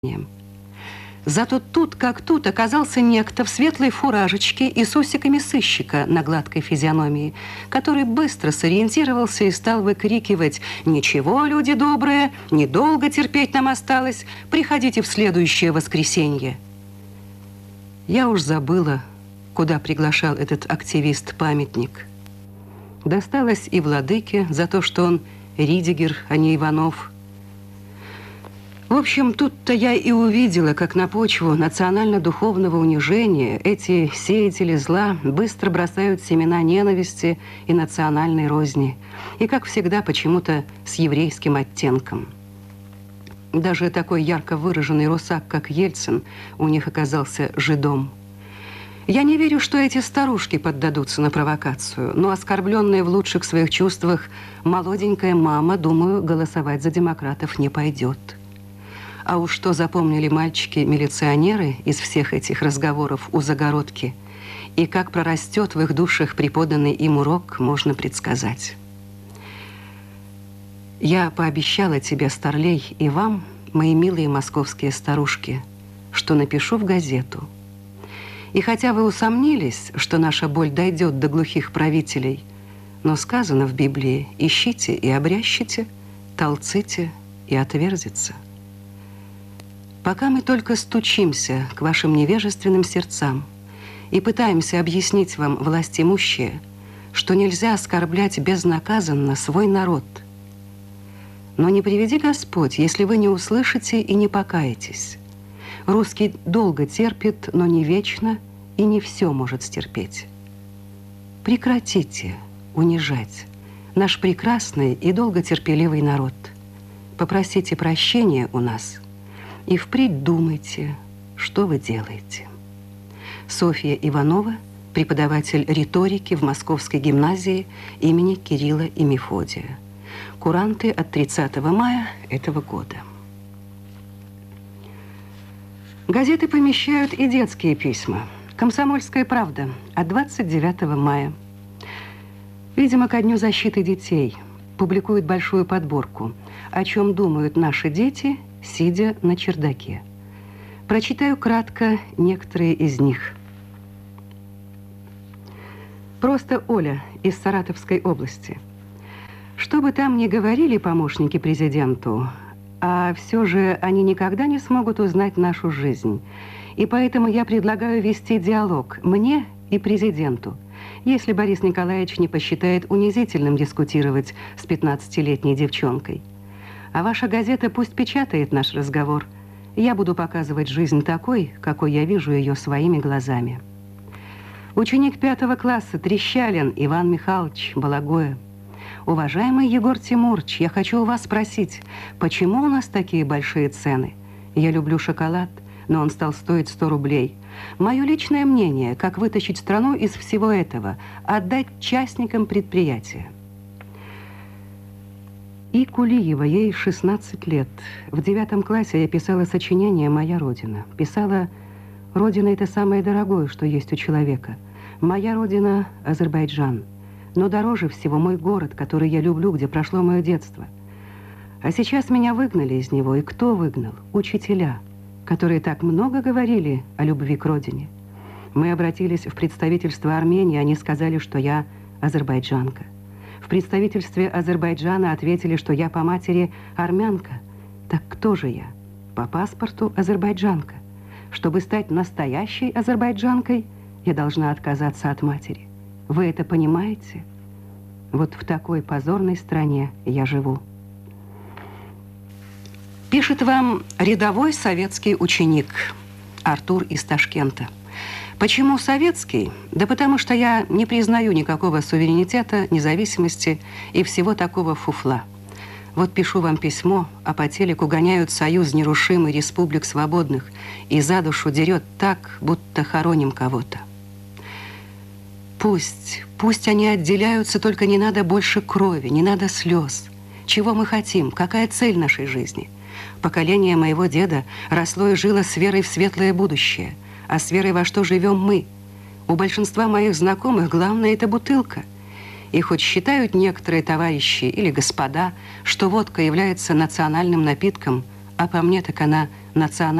Зато тут, как тут, оказался некто в светлой фуражечке и с усиками сыщика на гладкой физиономии, который быстро сориентировался и стал выкрикивать: «Ничего, люди добрые, недолго терпеть нам осталось, приходите в следующее воскресенье». Я уж забыла, куда приглашал этот активист-памятник. Досталось и владыке за то, что он Ридигер, а не Иванов. В общем, тут-то я и увидела, как на почву национально-духовного унижения эти сеятели зла быстро бросают семена ненависти и национальной розни. И, как всегда, почему-то с еврейским оттенком. Даже такой ярко выраженный русак, как Ельцин, у них оказался жидом. Я не верю, что эти старушки поддадутся на провокацию, но оскорбленная в лучших своих чувствах молоденькая мама, думаю, голосовать за демократов не пойдет. А уж что запомнили мальчики-милиционеры из всех этих разговоров у загородки, и как прорастет в их душах преподанный им урок, можно предсказать. Я пообещала тебе, старлей, и вам, мои милые московские старушки, что напишу в газету. И хотя вы усомнились, что наша боль дойдет до глухих правителей, но сказано в Библии: ищите и обрящите, толците и отверзится. Пока мы только стучимся к вашим невежественным сердцам и пытаемся объяснить вам, властимущие, что нельзя оскорблять безнаказанно свой народ. Но не приведи Господь, если вы не услышите и не покаетесь. Русский долго терпит, но не вечно, и не все может стерпеть. Прекратите унижать наш прекрасный и долготерпеливый народ. Попросите прощения у нас и впредь думайте, что вы делаете. Софья Иванова, преподаватель риторики в Московской гимназии имени Кирилла и Мефодия. Куранты от 30 мая этого года. Газеты помещают и детские письма. «Комсомольская правда» от 29 мая. Видимо, ко Дню защиты детей публикуют большую подборку «О чем думают наши дети, сидя на чердаке». Прочитаю кратко некоторые из них. Просто Оля из Саратовской области. Что бы там ни говорили помощники президенту, а все же они никогда не смогут узнать нашу жизнь. И поэтому я предлагаю вести диалог мне и президенту, если Борис Николаевич не посчитает унизительным дискутировать с 15-летней девчонкой. А ваша газета пусть печатает наш разговор. Я буду показывать жизнь такой, какой я вижу ее своими глазами. Ученик 5 класса Трещалин Иван Михайлович, Балагоя. Уважаемый Егор Тимурович, я хочу у вас спросить, почему у нас такие большие цены? Я люблю шоколад, но он стал стоить 100 рублей. Мое личное мнение, как вытащить страну из всего этого, отдать частникам предприятия. И Кулиева, ей 16 лет. В 9 классе я писала сочинение «Моя Родина». Писала: «Родина – это самое дорогое, что есть у человека. Моя Родина – Азербайджан. Но дороже всего мой город, который я люблю, где прошло мое детство. А сейчас меня выгнали из него. И кто выгнал? Учителя, которые так много говорили о любви к родине. Мы обратились в представительство Армении, они сказали, что я азербайджанка. В представительстве Азербайджана ответили, что я по матери армянка. Так кто же я? По паспорту азербайджанка. Чтобы стать настоящей азербайджанкой, я должна отказаться от матери. Вы это понимаете? Вот в такой позорной стране я живу». Пишет вам рядовой советский ученик Артур из Ташкента. Почему советский? Да потому что я не признаю никакого суверенитета, независимости и всего такого фуфла. Вот пишу вам письмо, а по телеку гоняют союз нерушимый республик свободных и за душу дерет так, будто хороним кого-то. Пусть они отделяются, только не надо больше крови, не надо слез. Чего мы хотим? Какая цель нашей жизни? Поколение моего деда росло и жило с верой в светлое будущее. А с верой во что живем мы? У большинства моих знакомых главное – это бутылка. И хоть считают некоторые товарищи или господа, что водка является национальным напитком, а по мне так она национальной